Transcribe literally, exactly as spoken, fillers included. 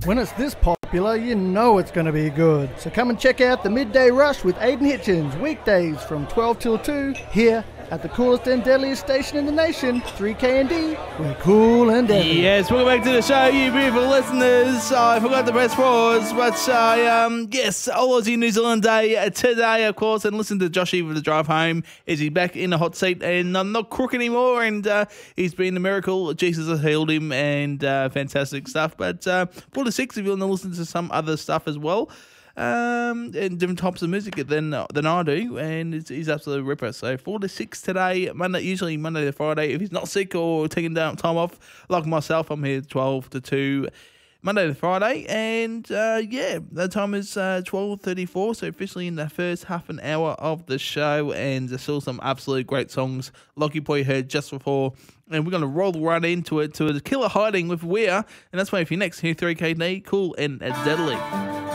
When it's this popular, you know it's going to be good. So come and check out the Midday Rush with Aidan Hitchens, weekdays from twelve till two, here at the coolest and deadliest station in the nation, three K and D. We're cool and deadly. Yes, welcome back to the show, you beautiful listeners. I forgot the best pause, but uh, um, yes, All Aussie New Zealand Day today, of course, and listen to Joshy for the drive home. Is he back in the hot seat and I'm not crook anymore? And uh, he's been a miracle. Jesus has healed him, and uh, fantastic stuff. But uh, four to six, if you want to listen to some other stuff as well. Um, and different types of music than than I do, and it's, he's absolutely ripper. So four to six today, Monday, usually Monday to Friday. If he's not sick or taking down time off, like myself, I'm here twelve to two, Monday to Friday, and uh, yeah, the time is uh, twelve thirty four. So officially in the first half an hour of the show, and there's still some absolutely great songs, like you probably heard just before. And we're going to roll right into it to a killer hiding with Weir, and that's why if you're next here, three K D, cool and deadly.